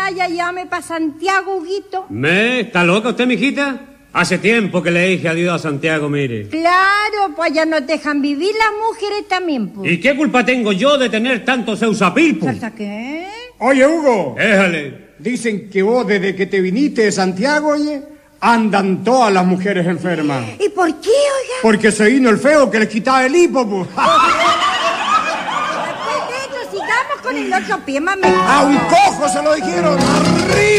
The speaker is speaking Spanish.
allá, llame para Santiago, Huguito. ¿Está loca usted, mijita? Hace tiempo que le dije adiós a Santiago, mire. Claro, pues allá nos dejan vivir las mujeres también, pues. ¿Y qué culpa tengo yo de tener tantos seusapilpos? ¿Hasta qué? Oye, Hugo. Déjale. Dicen que vos, desde que te viniste de Santiago, oye, andan todas las mujeres enfermas. ¿Y por qué, oiga? Porque se vino el feo que les quitaba el hipo, pues. Después de esto, sigamos con el otro pie, mami. A un cojo se lo dijeron. ¡Arriba!